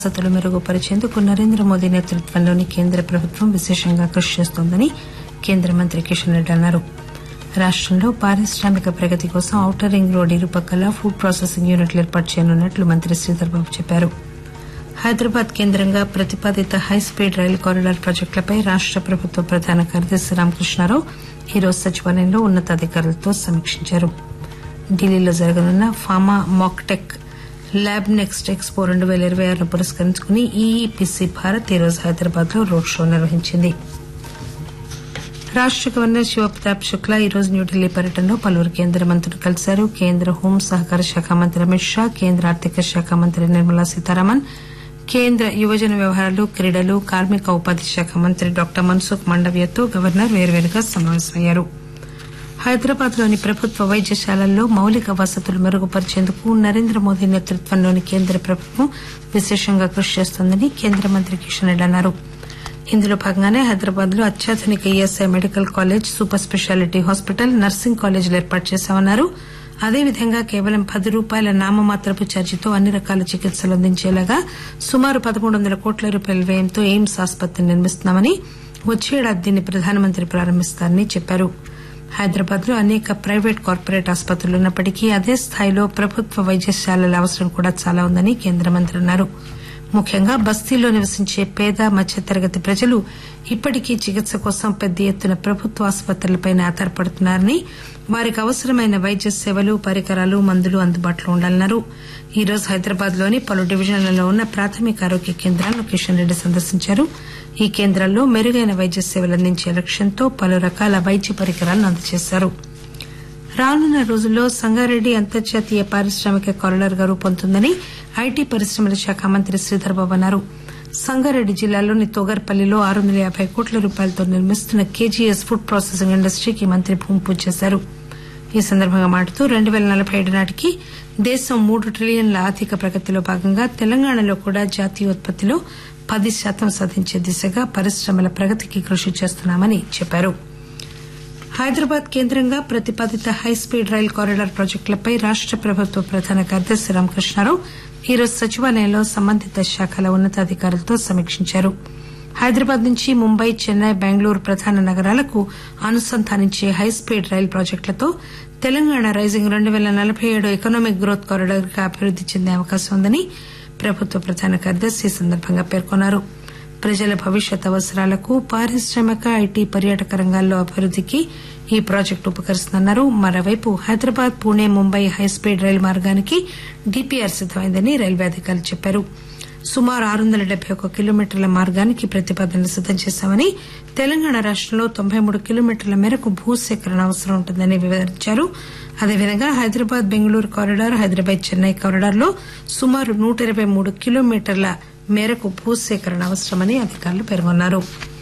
వసతులు మెరుగుపరిచేందుకు నరేంద్ర మోదీ నేతృత్వంలోని కేంద్ర ప్రభుత్వం విశేషంగా కృషి చేస్తోందని కేంద్ర మంత్రి కిషన్ రెడ్డి అన్నారు. రాష్టంలో పారిశ్రామిక ప్రగతి కోసం outer ring road ఇరుపక్కల food processing యూనిట్లు ఏర్పాటు చేయనున్నట్లు మంత్రి శ్రీధర్ బాబు చెప్పారు. హైదరాబాద్ కేంద్రంగా ప్రతిపాదిత హైస్పీడ్ రైలు కారిడార్ ప్రాజెక్టులపై రాష్ట ప్రభుత్వ ప్రధాన కార్యదర్శి రామకృష్ణారావు ఈరోజు సచివాలయంలో ఉన్నతాధికారులతో సమీక్షించారు. ఢిల్లీలో జరగనున్న ఫార్మా మాక్టెక్ ల్యాబ్ నెక్స్ట్ ఎక్స్పో 2026ను పురస్కరించుకుని ఈఈపీసీ భారత్ ఈరోజు హైదరాబాద్ లో రోడ్ షో నిర్వహించింది. రాష్ట గవర్నర్ శివప్రతాప్ శుక్లా ఈరోజు న్యూఢిల్లీ పర్యటనలో పలువురు కేంద్ర మంత్రులు కలిశారు. కేంద్ర హోం సహకార శాఖ మంత్రి అమిత్ షా, కేంద్ర ఆర్థిక శాఖ మంత్రి నిర్మలా సీతారామన్, కేంద్ర యువజన వ్యవహారాలు, క్రీడలు, కార్మిక ఉపాధి శాఖ మంత్రి డాక్టర్ మన్సుఖ్ మాండవ్యతో గవర్నర్ వేర్వేరుగా సమావేశమయ్యారు. హైదరాబాద్ లోని ప్రభుత్వ వైద్యశాలల్లో మౌలిక వసతులు మెరుగుపరిచేందుకు నరేంద్ర మోదీ నేతృత్వంలోని కేంద్ర ప్రభుత్వం విశేషంగా కృషి చేస్తోందని కేంద్ర మంత్రి కిషన్ రెడ్డి అన్నారు. ఇందులో భాగంగానే హైదరాబాద్ లో అత్యాధునిక ESI medical college, super speciality hospital, nursing కాలేజీలు ఏర్పాటు చేశామన్నారు. అదేవిధంగా కేవలం ₹10 నామమాత్రపు ఛార్జీతో అన్ని రకాల చికిత్సలు అందించేలాగా సుమారు 1,300 కోట్ల రూపాయల వ్యయంతో ఎయిమ్స్ ఆసుపత్రిని నిర్మిస్తున్నామని, వచ్చే ఏడాది దీన్ని ప్రధానమంత్రి ప్రారంభిస్తారని చెప్పారు. హైదరాబాద్ లో అనేక ప్రైవేట్, కార్పొరేట్ ఆసుపత్రులు ఉన్నప్పటికీ అదే స్థాయిలో ప్రభుత్వ వైద్యశాలల అవసరం కూడా చాలా ఉందని కేంద్ర మంత్రి అన్నారు. ముఖ్యంగా బస్తీల్లో నివసించే పేద, మధ్యతరగతి ప్రజలు ఇప్పటికీ చికిత్స కోసం పెద్ద ఎత్తున ప్రభుత్వ ఆసుపత్రులపై ఆధారపడుతున్నారని, వారికి అవసరమైన వైద్య సేవలు, పరికరాలు, మందులు అందుబాటులో ఉండాలన్నారు. ఈ రోజు హైదరాబాద్ లోని పలు డివిజన్లలో ఉన్న ప్రాథమిక ఆరోగ్య కేంద్రాలను కిషన్ రెడ్డి సందర్శించారు. ఈ కేంద్రాల్లో మెరుగైన వైద్య సేవలు అందించే లక్ష్యంతో పలు రకాల వైద్య పరికరాలను అందజేశారు. రానున్న రోజుల్లో సంగారెడ్డి అంతర్జాతీయ పారిశ్రామిక కారిడార్ గా రూపొందుతుందని ఐటీ పరిశ్రమల శాఖ మంత్రి శ్రీధర్ బాబు అన్నారు. సంగారెడ్డి జిల్లాలోని తోగర్పల్లిలో 650 కోట్ల రూపాయలతో నిర్మిస్తున్న కేజీఎస్ ఫుడ్ ప్రాసెసింగ్ ఇండస్ట్రీకి మంత్రి భూమి పూజ చేశారు. ఈ సందర్భంగా మాట్లాడుతూ 2047 నాటికి దేశం 3 ట్రిలియన్ల ఆర్థిక ప్రగతిలో భాగంగా తెలంగాణలో కూడా జాతీయోత్పత్తిలో 10% సాధించే దిశగా పరిశ్రమల ప్రగతికి కృషి చేస్తున్నామని చెప్పారు. హైదరాబాద్ కేంద్రంగా ప్రతిపాదిత హైస్పీడ్ రైలు కారిడార్ ప్రాజెక్టులపై రాష్ట ప్రభుత్వ ప్రధాన కార్యదర్శి రామకృష్ణారావు ఈరోజు సచివాలయంలో సంబంధిత శాఖల ఉన్నతాధికారులతో సమీక్షించారు. హైదరాబాద్ నుంచి ముంబై, చెన్నై, బెంగళూరు ప్రధాన నగరాలకు అనుసంధానించే హైస్పీడ్ రైలు ప్రాజెక్టులతో Telangana rising 2047 economic growth corridor గా అభివృద్ది చెందే అవకాశం ఉందని ప్రభుత్వ ప్రధాన కార్యదర్శి ఈ సందర్భంగా పేర్కొన్నారు. ప్రజల భవిష్యత్ అవసరాలకు పారిశ్రామిక, ఐటీ, పర్యాటక రంగాల్లో అభివృద్దికి ఈ ప్రాజెక్టు ఉపకరిస్తుందన్నారు. మరోవైపు హైదరాబాద్, పూణె, ముంబై హైస్పీడ్ రైలు మార్గానికి డీపీఆర్ సిద్దమైందని రైల్వే అధికారులు చెప్పారు. సుమారు 671 కిలోమీటర్ల మార్గానికి ప్రతిపాదనలు సిద్దం చేశామని, తెలంగాణ రాష్టంలో 93 కిలోమీటర్ల మేరకు భూసేకరణ అవసరం ఉంటుందని వివరించారు. అదేవిధంగా హైదరాబాద్, బెంగళూరు కారిడార్, హైదరాబాద్, చెన్నై కారిడార్ లో సుమారు 123 కిలోమీటర్ల మేరకు భూసేకరణ అవసరమని అధికారులు పేర్కొన్నారు.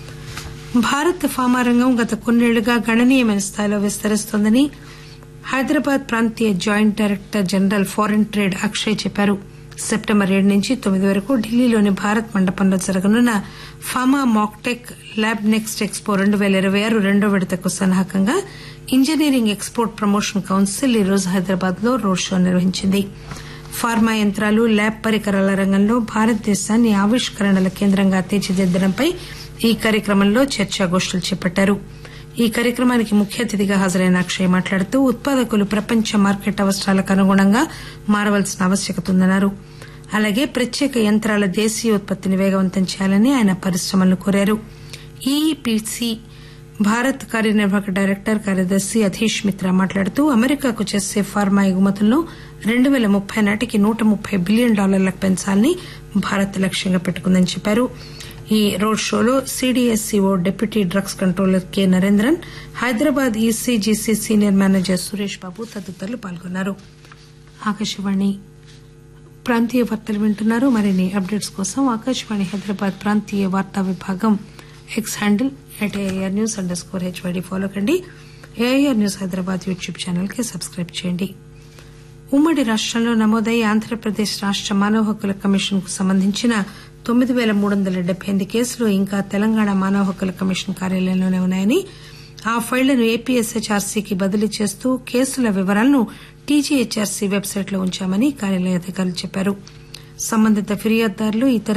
భారత ఫార్మా రంగం గత కొన్నేళ్లుగా గణనీయమైన స్థాయిలో విస్తరిస్తోందని హైదరాబాద్ ప్రాంతీయ joint director general foreign trade Akshay చెప్పారు. సెప్టెంబర్ 7 నుంచి 9 వరకు ఢిల్లీలోని భారత్ మండపంలో జరగనున్న ఫార్మా మాక్టెక్ ల్యాబ్ నెక్స్ట్ ఎక్స్పో 2026 రెండో విడతకు సన్నాహకంగా ఇంజనీరింగ్ ఎక్స్పోర్ట్ ప్రమోషన్ కౌన్సిల్ ఈరోజు హైదరాబాద్ లో రోడ్ షో నిర్వహించింది. ఫార్మా యంత్రాలు, ల్యాబ్ పరికరాల రంగంలో భారతదేశాన్ని ఆవిష్కరణల కేంద్రంగా తీర్చిదిద్దడంపై ఈ కార్యక్రమంలో చర్చాగోష్ఠులు చేపట్టారు. ఈ కార్యక్రమానికి ముఖ్య అతిథిగా హాజరైన అక్షయ్ మాట్లాడుతూ ఉత్పాదకులు ప్రపంచ మార్కెట్ అవసరాలకు అనుగుణంగా మారవలసిన ఆవశ్యకత ఉందన్నారు. అలాగే ప్రత్యేక యంత్రాల దేశీయ ఉత్పత్తిని వేగవంతం చేయాలని ఆయన పరిశ్రమలను కోరారు. ఈఈపీసీ భారత్ కార్యనిర్వాహక డైరెక్టర్ కార్యదర్శి అధీష్ మిత్రా మాట్లాడుతూ అమెరికాకు చేసే ఫార్మా ఎగుమతులను 2030 నాటికి $130 బిలియన్ పెంచాలని భారత్ లక్ష్యంగా పెట్టుకుందని చెప్పారు. ఈ రోడ్ షోలో CDSCO deputy drugs controller K Narendran, Hyderabad ECGC senior manager Suresh Babu తదితరులు పాల్గొన్నారు. ఆకాశవాణి ప్రాంతీయ వార్తలు వింటున్నారు. మరిన్ని అప్డేట్స్ కోసం ఆకాశవాణి హైదరాబాద్ ప్రాంతీయ వార్తా విభాగం ఎక్స్ హ్యాండిల్ @AIRnews_HYD ఫాలో కండి. AIR news Hyderabad YouTube channel కి సబ్స్క్రైబ్ చేయండి. ఉమ్మడి రాష్టంలో నమోదై ఆంధ్రప్రదేశ్ రాష్ట మానవ హక్కుల కమిషన్ కు సంబంధించిన 9,378 కేసులు ఇంకా తెలంగాణ మానవ హక్కుల కమిషన్ కార్యాలయంలోనే ఉన్నాయని, ఆ ఫైళ్లను ఏపీఎస్హెచ్ఆర్సీకి బదిలీ చేస్తూ కేసుల వివరాలను టీజీహెచ్ఆర్సీ వెబ్సైట్లో ఉంచామని కార్యాలయ అధికారులు చెప్పారు. సంబంధిత ఫిర్యాదుదారులు ఇతర